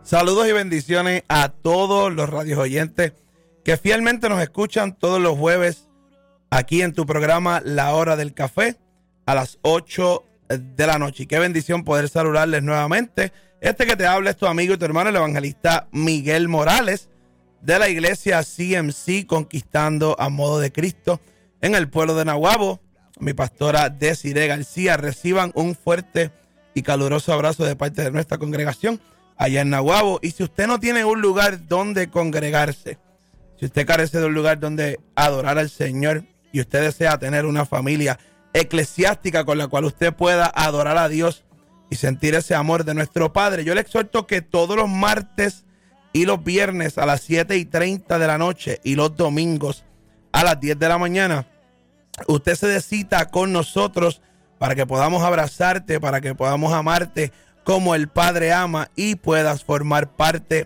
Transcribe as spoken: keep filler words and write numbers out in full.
Saludos y bendiciones a todos los radios oyentes que fielmente nos escuchan todos los jueves aquí en tu programa La Hora del Café a las ocho de la noche. Y qué bendición poder saludarles nuevamente. Este que te habla es tu amigo y tu hermano, el evangelista Miguel Morales, de la iglesia C M C Conquistando a Modo de Cristo en el pueblo de Nahuabo. Mi pastora Desiree García. Reciban un fuerte y caluroso abrazo de parte de nuestra congregación allá en Nahuabo. Y si usted no tiene un lugar donde congregarse, si usted carece de un lugar donde adorar al Señor y usted desea tener una familia eclesiástica con la cual usted pueda adorar a Dios y sentir ese amor de nuestro Padre, yo le exhorto que todos los martes y los viernes a las siete y treinta de la noche y los domingos a las diez de la mañana, usted se dé cita con nosotros para que podamos abrazarte, para que podamos amarte como el Padre ama y puedas formar parte